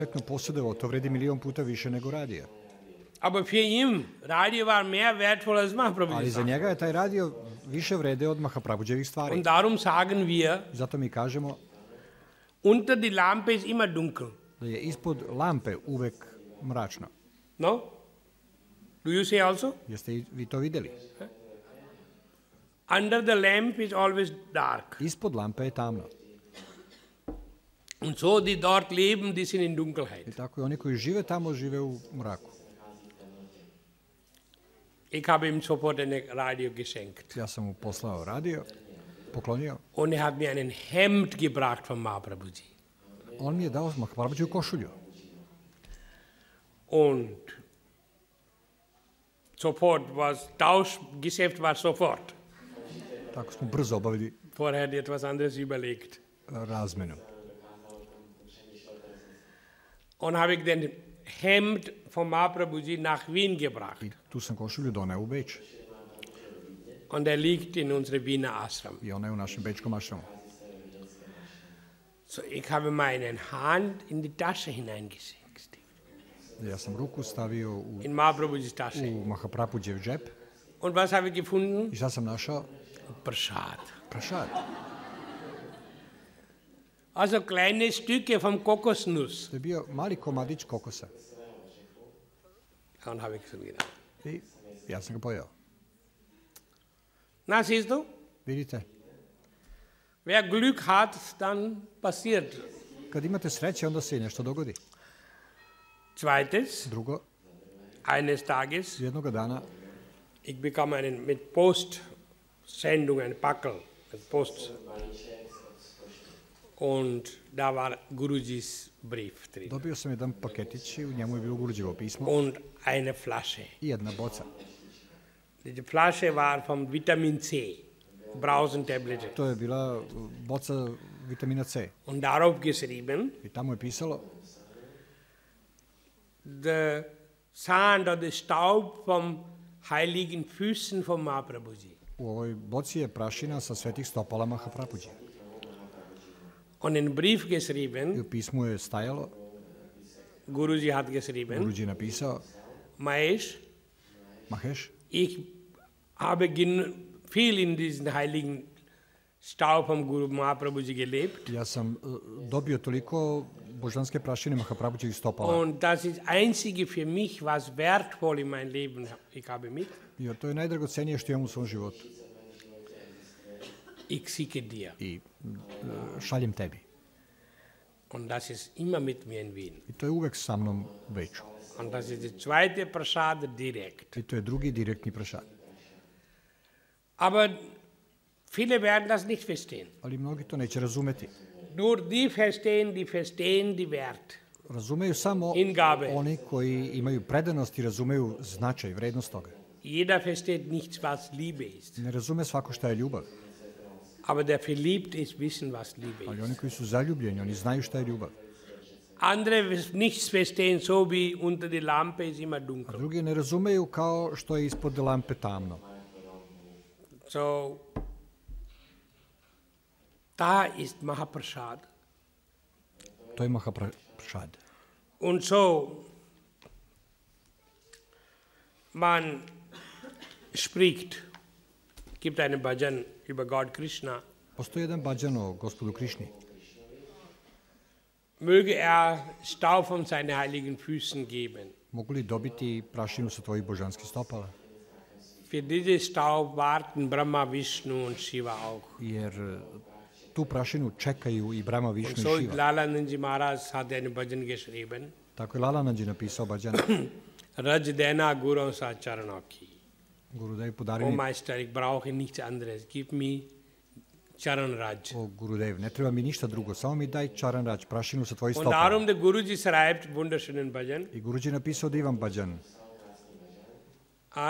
posjedovao, to vredi 1.000.000 puta više nego radija. Aber für ihn, Radio war mehr wertvoll als Mahaprabhuji. Ali za njega je taj radio više vrede od Mahaprabhuđevih stvari. Und darum sagen wir, Zato mi kažemo unter die Lampe ist immer dunkel. da je ispod lampe uvek mračno. No? Do you say also? Jeste i vi to videli? Under the lamp is always dark. Ispod lampe je tamno. Und so die dort leben, die sind in I Dunkelheit. tako i oni koji žive tamo žive u mraku. Ich habe ihm sofort ein Radio geschenkt. Ja sam mu poslao radio, poklonio. Und er hat mir einen Hemd gebracht von Mahaprabhuji. On mi je dao Mahaprabhuđevu košulju. Und sofort Tauschgeschäft war sofort. Tako smo brzo obavili Vorher hat er etwas anderes überlegt. razmenu. Und habe ich den Hemd von Mahaprabhuji nach Wien gebracht. I tu sam košulju doneo u Beč. Und er liegt in unserem Wiener Ashram. I ona je u našem bečkom ašramu. So, ich habe meine Hand in die Tasche hineingesteckt. Ja sam ruku stavio In Mahaprabhuji's Tasche. u Mahaprabhuđev džep. Und was habe ich gefunden? I šta sam našao? Prasad. Prašad. Also kleine Stücke vom Kokosnuss. To je bio mali komadić kokosa. Und habe ich so gedacht. I ja sam ga pojeo. Na, siehst du? Vidite, Wer Glück hat, dann passiert. kad imate sreće, onda se i nešto dogodi. Zweites, Drugo, eines Tages, jednoga dana ich bekam mit Postsendung ein Packel, ein Post. Und da war Guruji's Brief drin. dobio sam jedan paketić i u njemu je bilo Guruđevo pismo Und eine Flasche. i jedna boca. Die Flasche war vom Vitamin C, Brausentablette. To je bila boca vitamina C. Und darauf geschrieben, I tamo je pisalo the sand or the Staub vom heiligen Füßen von Mahaprabhuji. u ovoj boci je prašina sa svetih stopala Mahaprabhuđe. Und in Brief I geschrieben, u pismu je stajalo, Guruji hat geschrieben, Guruđi je napisao, Mahesh, Maheš, ich habe viel in diesen heiligen Staub vom Guru Mahaprabhuji gelebt. ja sam dobio toliko božanske prašine Mahaprabhuđevih stopala. Und das ist einzige für mich, was wertvoll in mein Leben ich habe mit. I to je najdragocenije što imam u svom životu. Ich schicke dir. I šaljem tebi. Und das ist immer mit mir in Wien. I to je uvek sa mnom u Beču. Und das ist die zweite Prasad direkt. I to je drugi direktni prašad. Aber viele werden das nicht verstehen. Ali mnogi to neće razumeti. Nur die verstehen die Wert. Razumeju samo Hingabe. oni koji imaju predanost i razumeju značaj, vrednost toga. Jeder versteht nicht, was Liebe ist. Ne razume svako šta je ljubav. Aber der Verliebte ist wissen, was Liebe Ali ist. oni koji su zaljubljeni, oni znaju šta je ljubav. Andere nichts verstehen, so wie unter die Lampe ist immer A dunkel. drugi ne razumeju kao što je ispod lampe tamno. So, da ist Mahaprasad. To je Mahaprasad. Und so, man spricht, gibt einen Bhajan über Gott Krishna. Postoji jedan bhajan o gospodu Krišni. Möge er Staub von seinen heiligen Füßen geben. Mogu li dobiti prašinu sa tvojih božanskih stopala? Für diese Staub warten Brahma, Vishnu und Shiva auch. Jer tu prašinu čekaju i Brahma, Und Višnu so i Šiva. Lalananji Maharaj hat einen Bhajan geschrieben. Tako je Lalanandji napisao bhajan. Raj dena Guru sa charano ki. Gurudev, podari Oh mi, Meister, ich brauche nichts anderes. Gib mir Charan Raj. o Gurudev, ne treba mi ništa drugo, samo mi daj Charan Raj, prašinu sa tvojih Und stopala. darum der Guruji schreibt wunderschönen Bhajan. I Guruji napisao divan bhajan.